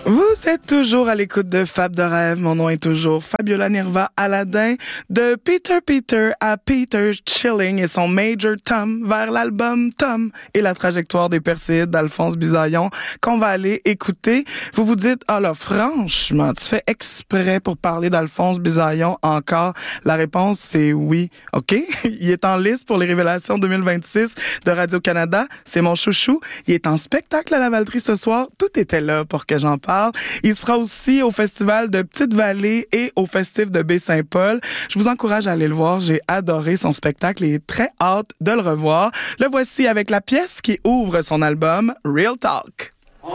Vous êtes toujours à l'écoute de Fab de rêve. Mon nom est toujours Fabiola Nirva Aladin. De Peter à Peter Chilling et son Major Tom vers l'album Tom et la trajectoire des Perséides d'Alphonse Bisaillon qu'on va aller écouter. Vous vous dites, ah là, franchement, tu fais exprès pour parler d'Alphonse Bisaillon encore? La réponse, c'est oui. OK? Il est en liste pour les révélations 2026 de Radio-Canada. C'est mon chouchou. Il est en spectacle à la Valtrie ce soir. Tout était là pour que j'en parle. Il sera aussi au festival de Petite-Vallée et au festif de Baie-Saint-Paul. Je vous encourage à aller le voir. J'ai adoré son spectacle et très hâte de le revoir. Le voici avec la pièce qui ouvre son album Real Talk.